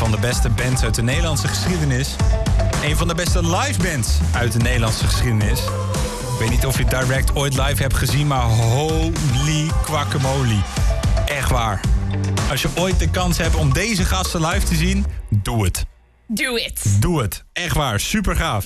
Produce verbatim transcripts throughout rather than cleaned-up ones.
van de beste bands uit de Nederlandse geschiedenis. Een van de beste live bands uit de Nederlandse geschiedenis. Ik weet niet of je Direct ooit live hebt gezien, maar holy guacamole. Echt waar. Als je ooit de kans hebt om deze gasten live te zien, doe het. Doe het. Doe het. Echt waar. Super gaaf.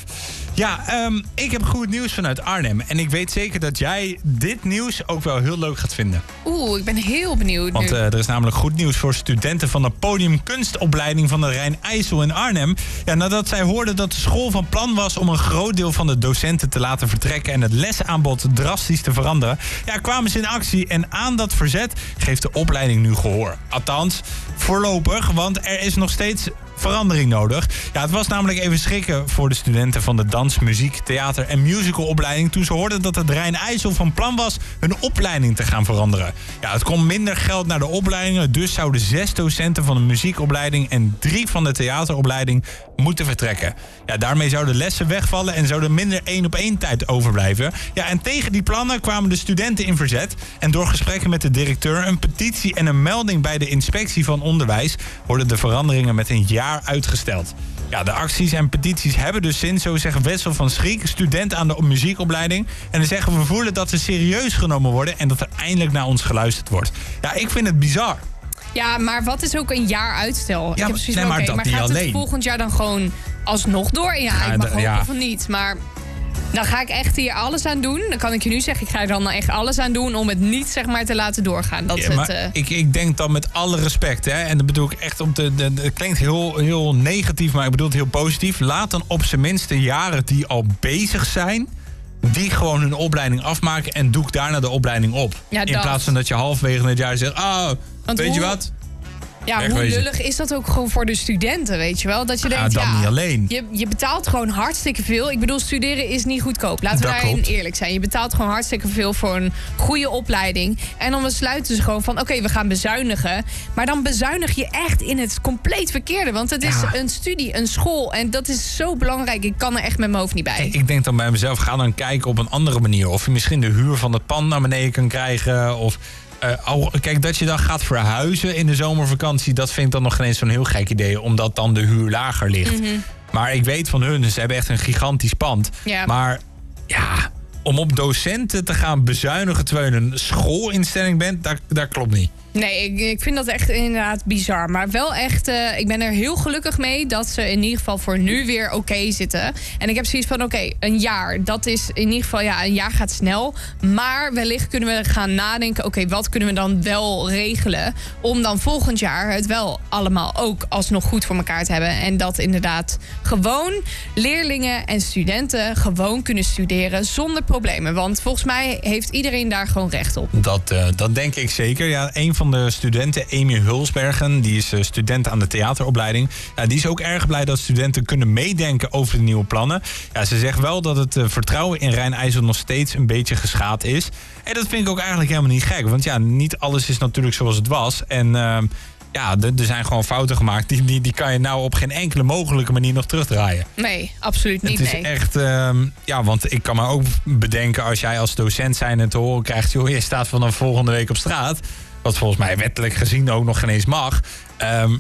Ja, um, ik heb goed nieuws vanuit Arnhem. En ik weet zeker dat jij dit nieuws ook wel heel leuk gaat vinden. Oeh, ik ben heel benieuwd Want nu. Uh, er is namelijk goed nieuws voor studenten van de podiumkunstopleiding van de Rijn-IJssel in Arnhem. Ja, nadat zij hoorden dat de school van plan was om een groot deel van de docenten te laten vertrekken en het lesaanbod drastisch te veranderen, ja, kwamen ze in actie. En aan dat verzet geeft de opleiding nu gehoor. Althans, voorlopig, want er is nog steeds verandering nodig. Ja, het was namelijk even schrikken voor de studenten van de dans, muziek, theater en musicalopleiding toen ze hoorden dat het Rijn-IJssel van plan was hun opleiding te gaan veranderen. Ja, het komt minder geld naar de opleidingen, dus zouden zes docenten van de muziekopleiding en drie van de theateropleiding moeten vertrekken. Ja, daarmee zouden lessen wegvallen en zouden minder één op één tijd overblijven. Ja, en tegen die plannen kwamen de studenten in verzet. En door gesprekken met de directeur, een petitie en een melding bij de inspectie van onderwijs worden de veranderingen met een jaar uitgesteld. Ja, de acties en petities hebben dus zin, zo zegt Wessel van Schriek, student aan de muziekopleiding. En dan zeggen we voelen dat ze serieus genomen worden en dat er eindelijk naar ons geluisterd wordt. Ja, ik vind het bizar. Ja, maar wat is ook een jaar uitstel? Ja, ik heb precies nee, maar oké, dat maar niet gaat alleen. het volgend jaar dan gewoon alsnog door? Ja, Ja, ik mag d- hopen ja. van niet, maar dan ga ik echt hier alles aan doen. Dan kan ik je nu zeggen, ik ga er dan echt alles aan doen om het niet, zeg maar, te laten doorgaan. Dat Ja, het, maar uh... ik, ik denk dan met alle respect, hè, en dat bedoel ik echt op de, de, de het klinkt heel, heel negatief, maar ik bedoel het heel positief. Laat dan op zijn minst de jaren die al bezig zijn, die gewoon hun opleiding afmaken en doe daarna de opleiding op. Ja, in dat. plaats van dat je halverwege het jaar zegt, oh, Want weet je hoe- wat? Ja, hoe Wegwezen. lullig is dat ook gewoon voor de studenten, weet je wel? Dat je Ja, denkt, dan ja, niet alleen. Je, je betaalt gewoon hartstikke veel. Ik bedoel, studeren is niet goedkoop. Laten we Dat daarin klopt. eerlijk zijn. Je betaalt gewoon hartstikke veel voor een goede opleiding. En dan besluiten ze gewoon van, oké, we gaan bezuinigen. Maar dan bezuinig je echt in het compleet verkeerde. Want het is Ja. een studie, een school. En dat is zo belangrijk. Ik kan er echt met mijn hoofd niet bij. Ik denk dan bij mezelf, ga dan kijken op een andere manier. Of je misschien de huur van het pand naar beneden kan krijgen. Of uh, al, kijk, dat je dan gaat verhuizen in de zomervakantie, dat vind ik dan nog geen eens zo'n heel gek idee, omdat dan de huur lager ligt. Mhm. Maar ik weet van hun, ze hebben echt een gigantisch pand. Ja. Maar ja, om op docenten te gaan bezuinigen terwijl je een schoolinstelling bent, dat, dat klopt niet. Nee, ik, ik vind dat echt inderdaad bizar. Maar wel echt, uh, ik ben er heel gelukkig mee dat ze in ieder geval voor nu weer oké zitten. En ik heb zoiets van, oké, een jaar. Dat is in ieder geval, ja, een jaar gaat snel. Maar wellicht kunnen we gaan nadenken, oké, wat kunnen we dan wel regelen om dan volgend jaar het wel allemaal ook alsnog goed voor elkaar te hebben. En dat inderdaad gewoon leerlingen en studenten gewoon kunnen studeren zonder problemen. Want volgens mij heeft iedereen daar gewoon recht op. Dat, uh, dat denk ik zeker. Ja, een van de studenten, Amy Hulsbergen, die is uh, student aan de theateropleiding. Ja, die is ook erg blij dat studenten kunnen meedenken over de nieuwe plannen. Ja, ze zegt wel dat het uh, vertrouwen in Rijn-IJssel nog steeds een beetje geschaad is. En dat vind ik ook eigenlijk helemaal niet gek. Want ja, niet alles is natuurlijk zoals het was. En uh, ja, er zijn gewoon fouten gemaakt. Die, die, die kan je nou op geen enkele mogelijke manier nog terugdraaien. Nee, absoluut niet. Het is nee. echt, uh, ja, want ik kan me ook bedenken als jij als docent zijn en te horen krijgt, joh, je staat vanaf volgende week op straat. Wat volgens mij wettelijk gezien ook nog geen eens mag. Um,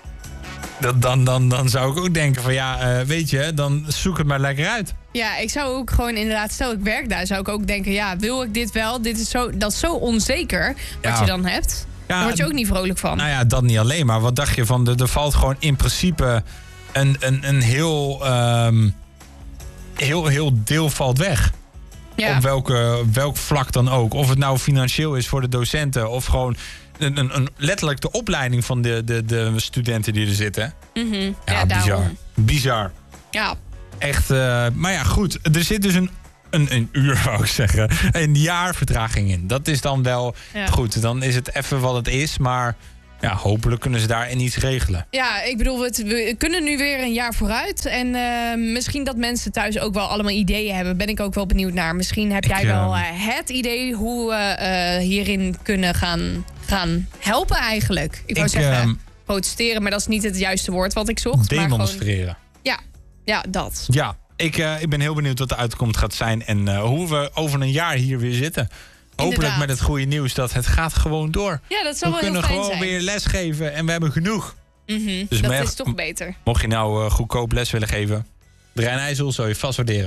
dat, dan, dan, dan zou ik ook denken van ja, uh, weet je, dan zoek het maar lekker uit. Ja, ik zou ook gewoon inderdaad, stel ik werk daar, zou ik ook denken, ja, wil ik dit wel? Dit is zo, dat is zo onzeker wat Ja. je dan hebt. Ja, Daar word je ook niet vrolijk van. Nou ja, dat niet alleen. Maar wat dacht je van, er, er valt gewoon in principe een, een, een heel, um, heel, heel deel valt weg. Ja. Op welke, welk vlak dan ook. Of het nou financieel is voor de docenten of gewoon een, een, een, letterlijk de opleiding van de, de, de studenten die er zitten. Mhm. Ja, Ja, bizar. daarom. Bizar. Ja. Echt, uh, maar ja, goed. Er zit dus een, een, een uur, wou ik zeggen, een jaar vertraging in. Dat is dan wel Ja. goed. Dan is het even wat het is, maar ja, hopelijk kunnen ze daarin iets regelen. Ja, ik bedoel, het, we kunnen nu weer een jaar vooruit. En uh, misschien dat mensen thuis ook wel allemaal ideeën hebben. Ben ik ook wel benieuwd naar. Misschien heb Ik, jij wel uh, uh, het idee hoe we uh, hierin kunnen gaan, gaan helpen eigenlijk. Ik wou Ik, zeggen, uh, protesteren, maar dat is niet het juiste woord wat ik zocht. Maar gewoon, Demonstreren. ja, ja, dat. Ja, ik, uh, ik ben heel benieuwd wat de uitkomst gaat zijn en uh, hoe we over een jaar hier weer zitten. Hopelijk Inderdaad. met het goede nieuws dat het gaat gewoon door. Ja, dat zou we wel heel kunnen fijn gewoon zijn. weer lesgeven en we hebben genoeg. Mm-hmm, dus dat me, is toch beter. Mocht je nou uh, goedkoop les willen geven, de Rijn IJssel zal je vast waarderen.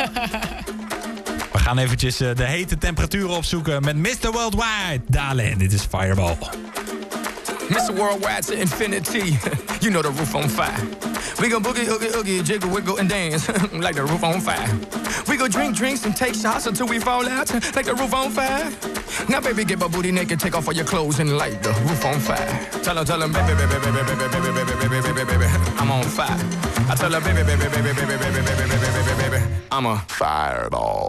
We gaan eventjes uh, de hete temperaturen opzoeken met mister Worldwide. Dalen, dit is Fireball. mister Worldwide to infinity. You know the roof on fire. We go boogie, oogie, oogie, jiggle, wiggle, and dance like the roof on fire. We go drink drinks and take shots until we fall out like the roof on fire. Now, baby, get my booty naked, take off all your clothes and light the roof on fire. Tell her, tell her, baby, baby, baby, baby, baby, baby, baby, baby, baby, baby, I'm on fire. I tell her, baby, baby, baby, baby, baby, baby, baby, baby, baby, I'm a fireball.